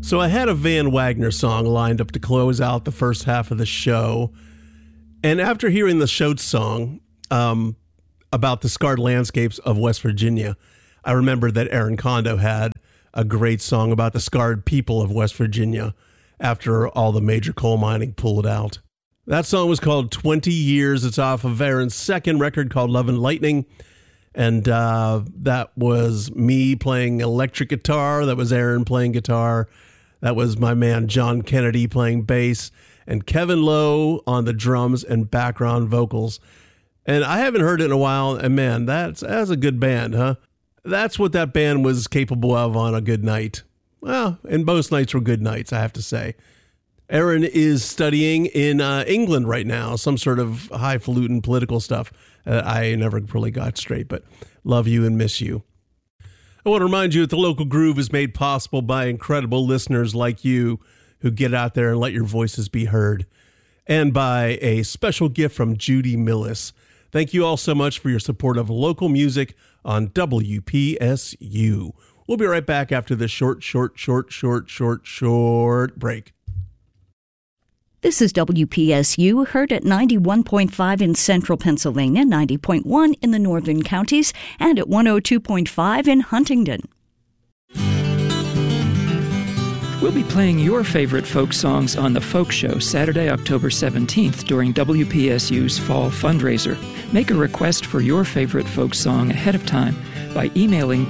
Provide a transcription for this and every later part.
So I had a Van Wagner song lined up to close out the first half of the show. And after hearing the Shote song about the scarred landscapes of West Virginia, I remembered that Aaron Kondo had a great song about the scarred people of West Virginia after all the major coal mining pulled out. That song was called 20 Years. It's off of Aaron's second record called Love and Lightning. And that was me playing electric guitar. That was Aaron playing guitar. That was my man John Kennedy playing bass. And Kevin Lowe on the drums and background vocals. And I haven't heard it in a while. And man, that's a good band, huh? That's what that band was capable of on a good night. Well, and most nights were good nights, I have to say. Aaron is studying in England right now, some sort of highfalutin political stuff. I never really got straight, but love you and miss you. I want to remind you that the Local Groove is made possible by incredible listeners like you who get out there and let your voices be heard, and by a special gift from Judy Millis. Thank you all so much for your support of local music on WPSU. We'll be right back after this short break. This is WPSU, heard at 91.5 in central Pennsylvania, 90.1 in the northern counties, and at 102.5 in Huntingdon. We'll be playing your favorite folk songs on The Folk Show Saturday, October 17th during WPSU's Fall Fundraiser. Make a request for your favorite folk song ahead of time by emailing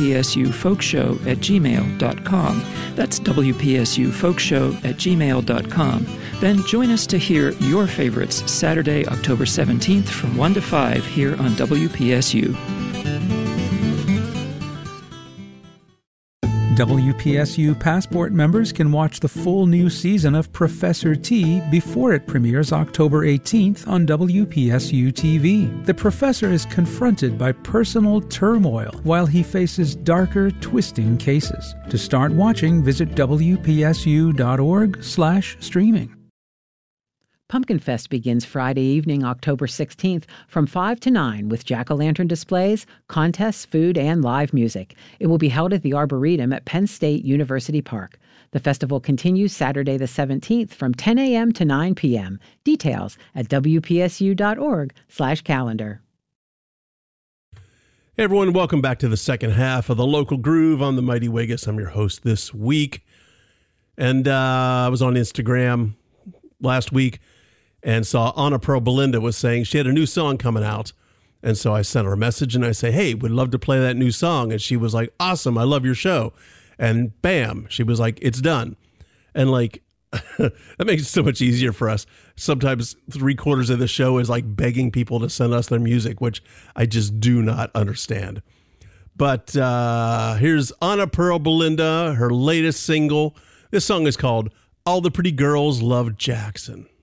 wpsufolkshow@gmail.com. That's wpsufolkshow@gmail.com. Then join us to hear your favorites Saturday, October 17th from 1 to 5 here on WPSU. WPSU Passport members can watch the full new season of Professor T before it premieres October 18th on WPSU TV. The professor is confronted by personal turmoil while he faces darker, twisting cases. To start watching, visit wpsu.org/streaming. Pumpkin Fest begins Friday evening, October 16th from 5 to 9 with jack-o'-lantern displays, contests, food, and live music. It will be held at the Arboretum at Penn State University Park. The festival continues Saturday the 17th from 10 a.m. to 9 p.m. Details at wpsu.org/calendar. Hey everyone, welcome back to the second half of the Local Groove on the Mighty Wegas. I'm your host this week. And I was on Instagram last week and saw Anna Pearl Belinda was saying she had a new song coming out. And so I sent her a message and I say, hey, would love to play that new song. And she was like, awesome, I love your show. And bam, she was like, it's done. And like, that makes it so much easier for us. Sometimes 3/4 of the show is like begging people to send us their music, which I just do not understand. But here's Anna Pearl Belinda, her latest single. This song is called All the Pretty Girls Love Jackson.